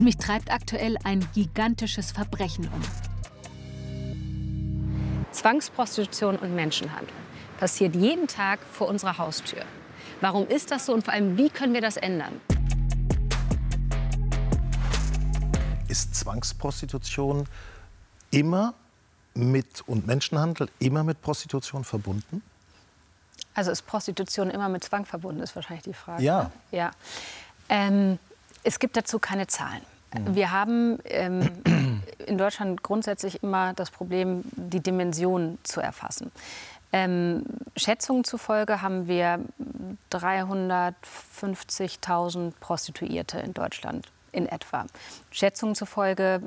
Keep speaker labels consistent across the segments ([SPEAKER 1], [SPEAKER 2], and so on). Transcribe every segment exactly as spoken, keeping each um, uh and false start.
[SPEAKER 1] Mich treibt aktuell ein gigantisches Verbrechen um.
[SPEAKER 2] Zwangsprostitution und Menschenhandel passiert jeden Tag vor unserer Haustür. Warum ist das so und vor allem, wie können wir das ändern?
[SPEAKER 3] Ist Zwangsprostitution immer mit und Menschenhandel immer mit Prostitution verbunden?
[SPEAKER 2] Also ist Prostitution immer mit Zwang verbunden, ist wahrscheinlich die Frage.
[SPEAKER 3] Ja.
[SPEAKER 2] Ja. Ähm, es gibt dazu keine Zahlen. Mhm. Wir haben ähm, in Deutschland grundsätzlich immer das Problem, die Dimension zu erfassen. Ähm, Schätzungen zufolge haben wir dreihundertfünfzigtausend Prostituierte in Deutschland. In etwa. Schätzungen zufolge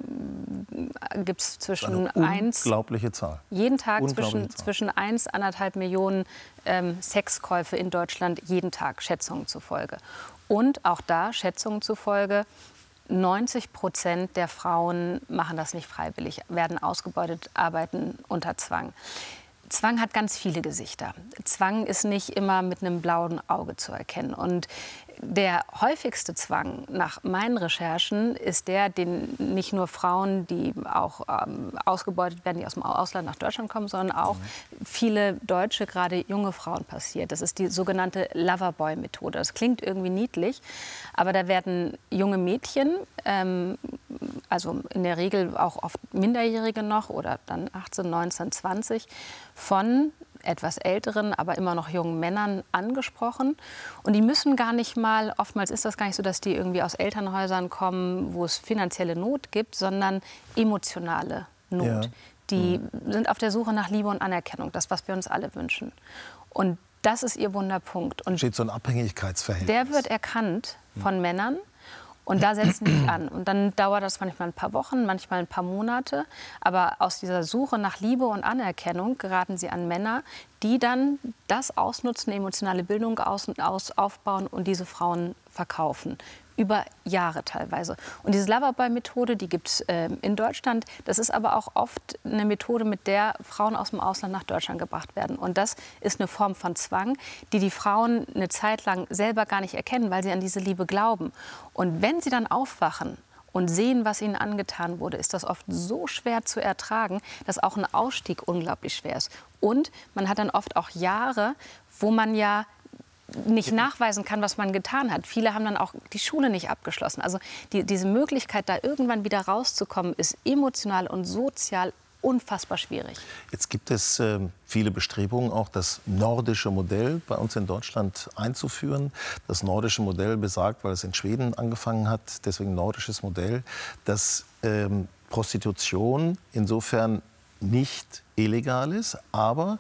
[SPEAKER 2] gibt es zwischen eins...
[SPEAKER 3] Unglaubliche Zahl.
[SPEAKER 2] Jeden Tag
[SPEAKER 3] Unglaubliche
[SPEAKER 2] zwischen,
[SPEAKER 3] Zahl.
[SPEAKER 2] zwischen eins und anderthalb Millionen ähm, Sexkäufe in Deutschland jeden Tag, Schätzungen zufolge. Und auch da, Schätzungen zufolge, neunzig Prozent der Frauen machen das nicht freiwillig, werden ausgebeutet, arbeiten unter Zwang. Zwang hat ganz viele Gesichter. Zwang ist nicht immer mit einem blauen Auge zu erkennen. Und der häufigste Zwang nach meinen Recherchen ist der, den nicht nur Frauen, die auch ähm, ausgebeutet werden, die aus dem Ausland nach Deutschland kommen, sondern auch mhm. viele Deutsche, gerade junge Frauen passiert. Das ist die sogenannte Loverboy-Methode. Das klingt irgendwie niedlich, aber da werden junge Mädchen, ähm, also in der Regel auch oft Minderjährige noch oder dann achtzehn, neunzehn, zwanzig, von etwas älteren, aber immer noch jungen Männern angesprochen. Und die müssen gar nicht mal, oftmals ist das gar nicht so, dass die irgendwie aus Elternhäusern kommen, wo es finanzielle Not gibt, sondern emotionale Not. Ja. Die mhm. sind auf der Suche nach Liebe und Anerkennung, das, was wir uns alle wünschen. Und das ist ihr Wunderpunkt. Und
[SPEAKER 3] steht so ein Abhängigkeitsverhältnis.
[SPEAKER 2] Der wird erkannt von mhm. Männern. Und da setzen die an. Und dann dauert das manchmal ein paar Wochen, manchmal ein paar Monate. Aber aus dieser Suche nach Liebe und Anerkennung geraten sie an Männer, die dann das ausnutzen, emotionale Bildung aus, aus, aufbauen und diese Frauen verkaufen. Über Jahre teilweise. Und diese Loverboy-Methode, die gibt es äh, in Deutschland. Das ist aber auch oft eine Methode, mit der Frauen aus dem Ausland nach Deutschland gebracht werden. Und das ist eine Form von Zwang, die die Frauen eine Zeit lang selber gar nicht erkennen, weil sie an diese Liebe glauben. Und wenn sie dann aufwachen und sehen, was ihnen angetan wurde, ist das oft so schwer zu ertragen, dass auch ein Ausstieg unglaublich schwer ist. Und man hat dann oft auch Jahre, wo man ja nicht nachweisen kann, was man getan hat. Viele haben dann auch die Schule nicht abgeschlossen. Also die, diese Möglichkeit, da irgendwann wieder rauszukommen, ist emotional und sozial unfassbar schwierig.
[SPEAKER 3] Jetzt gibt es äh, viele Bestrebungen, auch das nordische Modell bei uns in Deutschland einzuführen. Das nordische Modell besagt, weil es in Schweden angefangen hat, deswegen nordisches Modell, dass ähm, Prostitution insofern nicht illegal ist, aber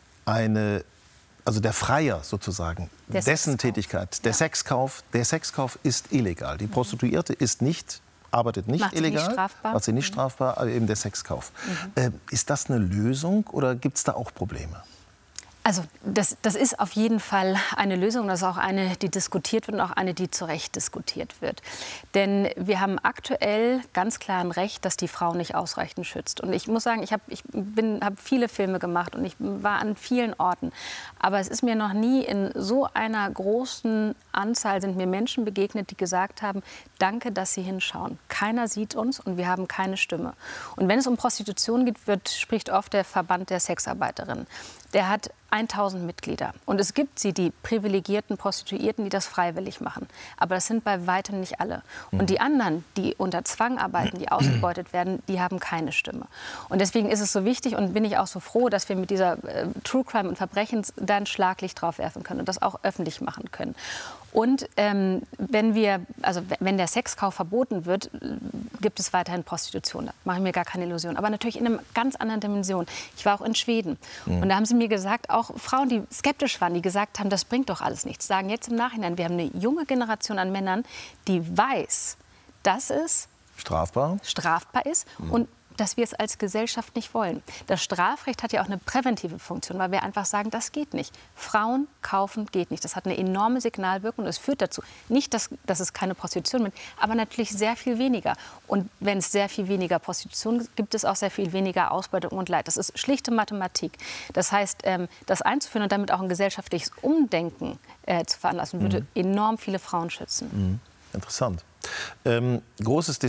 [SPEAKER 3] eine also der Freier sozusagen, der dessen Sexkauf. Tätigkeit, der ja. Sexkauf, der Sexkauf ist illegal. Die Prostituierte ist nicht, arbeitet nicht
[SPEAKER 2] macht
[SPEAKER 3] illegal,
[SPEAKER 2] sie nicht strafbar.
[SPEAKER 3] macht sie nicht strafbar, aber eben der Sexkauf. Mhm. Äh, ist das eine Lösung oder gibt es da auch Probleme?
[SPEAKER 2] Also das, das ist auf jeden Fall eine Lösung. Das ist auch eine, die diskutiert wird und auch eine, die zu Recht diskutiert wird. Denn wir haben aktuell ganz klar ein Recht, das die Frau nicht ausreichend schützt. Und ich muss sagen, ich habe ich bin, hab viele Filme gemacht und ich war an vielen Orten. Aber es ist mir noch nie in so einer großen Anzahl sind mir Menschen begegnet, die gesagt haben, danke, dass Sie hinschauen. Keiner sieht uns und wir haben keine Stimme. Und wenn es um Prostitution geht, wird, spricht oft der Verband der Sexarbeiterinnen. Der hat tausend Mitglieder. Und es gibt sie, die privilegierten Prostituierten, die das freiwillig machen. Aber das sind bei weitem nicht alle. Und die anderen, die unter Zwang arbeiten, die ausgebeutet werden, die haben keine Stimme. Und deswegen ist es so wichtig und bin ich auch so froh, dass wir mit dieser äh, True Crime und Verbrechens da ein Schlaglicht drauf werfen können und das auch öffentlich machen können. Und ähm, wenn wir, also wenn der Sexkauf verboten wird, gibt es weiterhin Prostitution. Da mache ich mir gar keine Illusion. Aber natürlich in einer ganz anderen Dimension. Ich war auch in Schweden. Mhm. Und da haben sie mir gesagt, auch Frauen, die skeptisch waren, die gesagt haben, das bringt doch alles nichts, sagen jetzt im Nachhinein, wir haben eine junge Generation an Männern, die weiß, dass es
[SPEAKER 3] strafbar,
[SPEAKER 2] strafbar ist. Mhm. Und dass wir es als Gesellschaft nicht wollen. Das Strafrecht hat ja auch eine präventive Funktion, weil wir einfach sagen, das geht nicht. Frauen kaufen geht nicht. Das hat eine enorme Signalwirkung. Es führt dazu, nicht, dass, dass es keine Prostitution gibt, aber natürlich sehr viel weniger. Und wenn es sehr viel weniger Prostitution gibt, gibt es auch sehr viel weniger Ausbeutung und Leid. Das ist schlichte Mathematik. Das heißt, ähm, das einzuführen und damit auch ein gesellschaftliches Umdenken äh, zu veranlassen, würde mhm. enorm viele Frauen schützen.
[SPEAKER 3] Mhm. Interessant. Ähm, großes